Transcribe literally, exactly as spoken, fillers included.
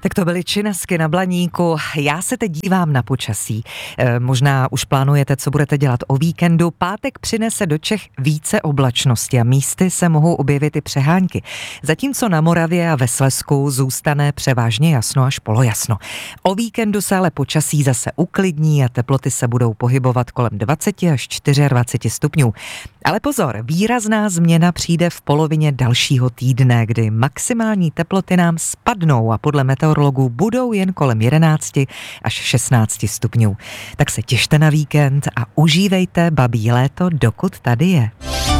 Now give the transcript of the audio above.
Tak to byly Činasky na Blaníku. Já se teď dívám na počasí. E, možná už plánujete, co budete dělat o víkendu. Pátek přinese do Čech více oblačnosti a místy se mohou objevit i přehánky. Zatímco na Moravě a ve Slezsku zůstane převážně jasno až polojasno. O víkendu se ale počasí zase uklidní a teploty se budou pohybovat kolem dvacet až dvacet čtyři stupňů. Ale pozor, výrazná změna přijde v polovině dalšího týdne, kdy maximální teploty nám spadnou a podle meteorologů budou jen kolem jedenáct až šestnáct stupňů. Tak se těšte na víkend a užívejte babí léto, dokud tady je.